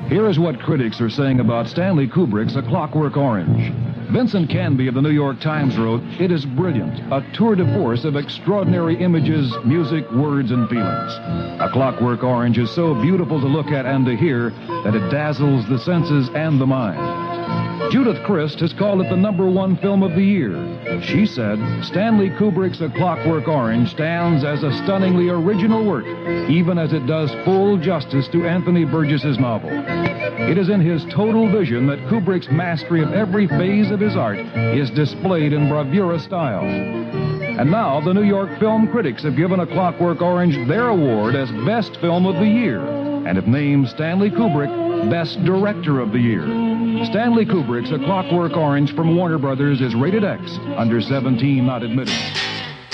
Here is what critics are saying about Stanley Kubrick's A Clockwork Orange. Vincent Canby of the New York Times wrote, "It is brilliant, a tour de force of extraordinary images, music, words, and feelings. A Clockwork Orange is so beautiful to look at and to hear that it dazzles the senses and the mind." Judith Crist has called it the #1 film of the year. She said, "Stanley Kubrick's A Clockwork Orange stands as a stunningly original work, even as it does full justice to Anthony Burgess's novel. It is in his total vision that Kubrick's mastery of every phase of his art is displayed in bravura style." And now the New York film critics have given A Clockwork Orange their award as Best Film of the Year, and have named Stanley Kubrick Best Director of the Year. Stanley Kubrick's A Clockwork Orange from Warner Brothers is rated X, under 17 not admitted.